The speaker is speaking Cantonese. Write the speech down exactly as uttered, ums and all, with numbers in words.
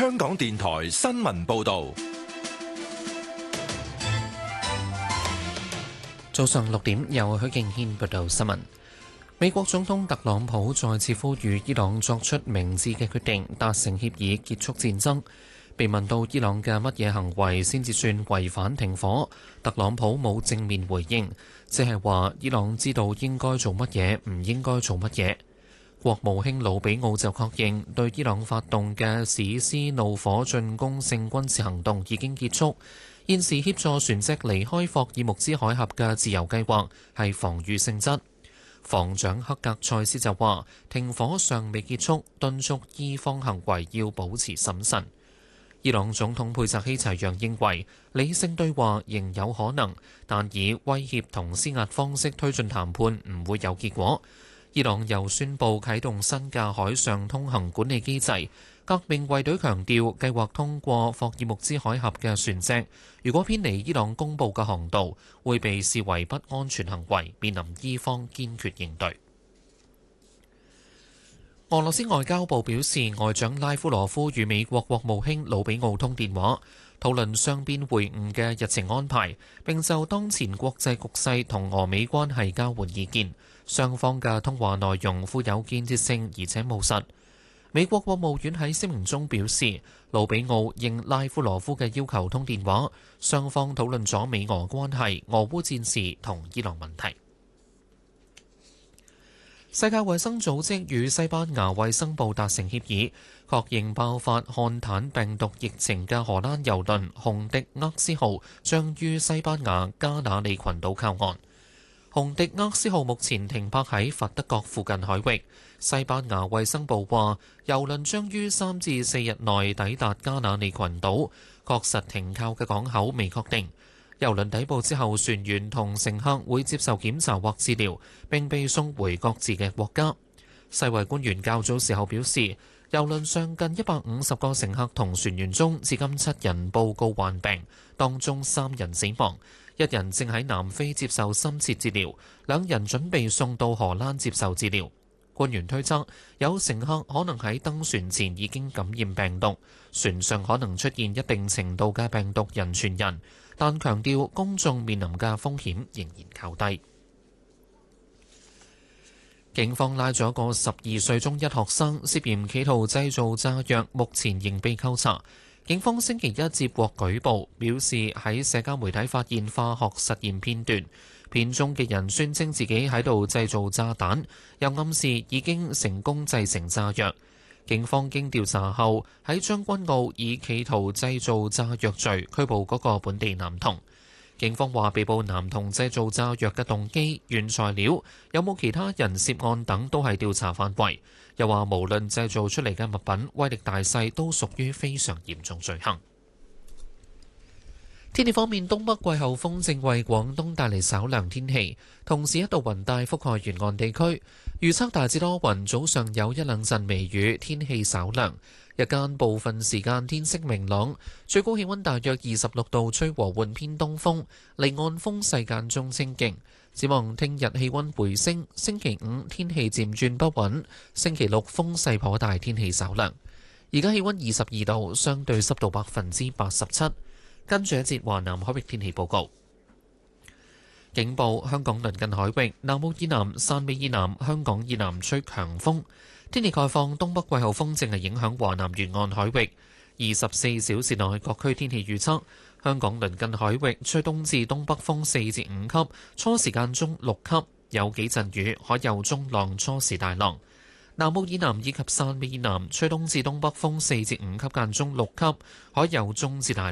香港電台新聞報道。 早上六點，由許敬軒報道新聞。美國總統特朗普再次呼籲伊朗作出明智嘅決定，達成協議結束戰爭。被問到伊朗嘅乜嘢行為先至算違反停火，特朗普冇正面回應，只係話伊朗知道應該做乜嘢，唔應該做乜嘢。國務卿魯比奧就確認，對伊朗發動嘅史詩怒火進攻性軍事行動已經結束。現時協助船隻離開霍爾木茲海峽嘅自由計劃係防禦性質。防長克格塞斯就話，停火尚未結束，敦促伊方行為要保持審慎。伊朗總統佩澤希齊揚認為，理性對話仍有可能，但以威脅同施壓方式推進談判唔會有結果。伊朗又宣布啟動新嘅海上通行管理機制。革命衛隊強調，計劃通過霍爾木茲海峽嘅船隻，如果偏離伊朗公佈嘅航道，會被視為不安全行為，面臨伊方堅決應對。俄羅斯外交部表示，外長拉夫羅夫與美國國務卿魯比奧通電話，討論雙邊會晤嘅日程安排，並就當前國際局勢同俄美關係交換意見。雙方嘅通話內容富有建設性，而且務實。美國國務院喺聲明中表示，魯比奧應拉夫羅夫嘅要求通電話，雙方討論咗美俄關係、俄烏戰事同伊朗問題。世界衛生組織與西班牙衛生部達成協議，確認爆發漢坦病毒疫情嘅荷蘭郵輪紅迪厄斯號將於西班牙加那利群島靠岸。紅迪厄斯號目前停泊喺法德角附近海域。西班牙衛生部話，郵輪將於三至四日內抵達加那利群島，確實停靠嘅港口未確定。郵輪抵埗之後，船員同乘客會接受檢查或治療，並被送回各自嘅國家。世衛官員較早時候表示，郵輪上近一百五十個乘客同船員中，至今七人報告患病，當中三人死亡，一人正喺南非接受深切治療，兩人準備送到荷蘭接受治療。官員推測，有乘客可能喺登船前已經感染病毒，船上可能出現一定程度嘅病毒人傳人，但強調公眾面臨嘅風險仍然較低。警方拉咗個十二歲中一學生，涉嫌企圖製造炸藥，目前仍被扣查。警方星期一接獲舉報，表示喺社交媒體發現化學實驗片段。片中嘅人宣稱自己喺度製造炸彈，又暗示已經成功製成炸藥。警方經調查後，喺將軍澳以企圖製造炸藥罪拘捕嗰個本地男童。警方話，被捕男童製造炸藥嘅動機、原材料、有冇其他人涉案等都係調查範圍。又話無論製造出嚟嘅物品威力大細，都屬於非常嚴重罪行。天氣方面，東北季候風正為廣東帶嚟稍涼天氣，同時一道雲帶覆蓋沿岸地區。預測大致多雲，早上有一兩陣微雨，天氣稍涼。日間部分時間天色明朗，最高氣溫大約二十六度，吹和緩偏東風，離岸風勢間中清勁。展望聽日氣溫回升，星期五天氣漸轉不穩，星期六風勢頗大，天氣稍涼。而家氣溫二十二度，相對濕度百分之八十七。跟住一節華南海域天氣報告。警報：香港鄰近海域、南澳以南、汕尾以南、香港以南吹強風。天氣概況：東北季候風正係影響華南沿岸海域。二十四小時內各區天氣預測：香港鄰近海域吹東至東北風四至五級，初時間中六級，有幾陣雨，海有中浪，初時大浪。南澳以南以及汕尾以南吹東至東北風四至五級，間中六級，海有中至大浪。